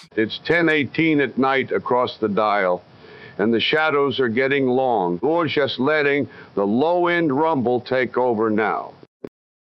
It's 10:18 at night across the dial, and the shadows are getting long. We're just letting the low-end rumble take over now.